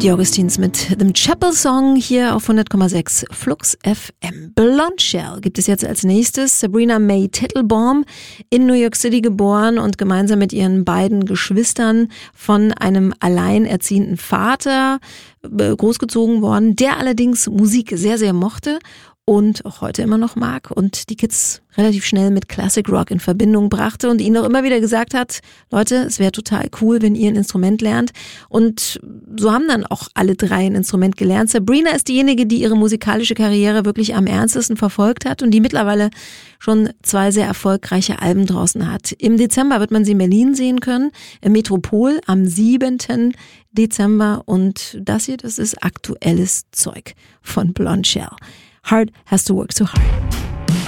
Die Augustins mit dem Chapel Song hier auf 100,6 Flux FM. Blonde Shell gibt es jetzt als nächstes. Sabrina May Tittelbaum, in New York City geboren und gemeinsam mit ihren beiden Geschwistern von einem alleinerziehenden Vater großgezogen worden, der allerdings Musik sehr, sehr mochte und auch heute immer noch mag und die Kids relativ schnell mit Classic Rock in Verbindung brachte und ihnen auch immer wieder gesagt hat, Leute, es wäre total cool, wenn ihr ein Instrument lernt. Und so haben dann auch alle drei ein Instrument gelernt. Sabrina ist diejenige, die ihre musikalische Karriere wirklich am ernstesten verfolgt hat und die mittlerweile schon 2 sehr erfolgreiche Alben draußen hat. Im Dezember wird man sie in Berlin sehen können, im Metropol am 7. Dezember. Und das hier, das ist aktuelles Zeug von Blonde Shell. Hard has to work so hard.